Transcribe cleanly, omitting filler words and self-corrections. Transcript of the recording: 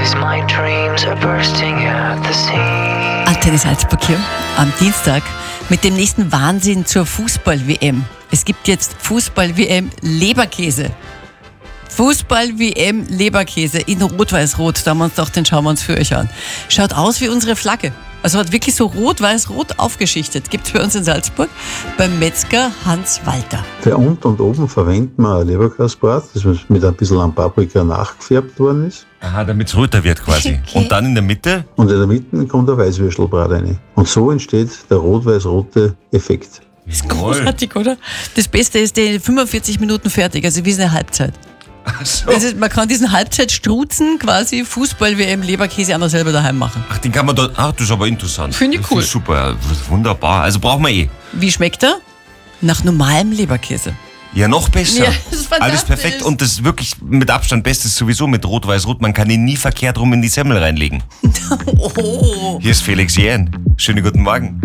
'cause my dreams are bursting at the seams. Antenne Salzburg hier am Dienstag mit dem nächsten Wahnsinn zur Fußball-WM. Es gibt jetzt Fußball-WM Leberkäse. Fußball-WM Leberkäse in Rot-Weiß-Rot. Da haben wir uns gedacht, den schauen wir uns für euch an. Schaut aus wie unsere Flagge. Also hat wirklich so rot-weiß-rot aufgeschichtet. Gibt es bei uns in Salzburg beim Metzger Hans Walter. Für unten und oben verwendet man ein Leberkäsebrat, das mit ein bisschen an Paprika nachgefärbt worden ist. Aha, damit es röter wird quasi. Okay. Und dann in der Mitte? Und in der Mitte kommt ein Weißwürstelbrat rein. Und so entsteht der rot-weiß-rote Effekt. Großartig, oder? Das Beste ist, der 45 Minuten fertig, also wie eine Halbzeit. Ach so. Also man kann diesen Halbzeitstrutzen quasi Fußball-WM Leberkäse auch noch selber daheim machen. Ach, den kann man dort. Ach, das ist aber interessant. Finde ich Das cool. ist super, wunderbar. Also brauchen wir eh. Wie schmeckt er? Nach normalem Leberkäse. Ja, noch besser. Ja, das ist fantastisch. Alles perfekt und das ist wirklich mit Abstand Bestes sowieso mit Rot-Weiß-Rot. Man kann ihn nie verkehrt rum in die Semmel reinlegen. Oh. Hier ist Felix Jähn. Schönen guten Morgen.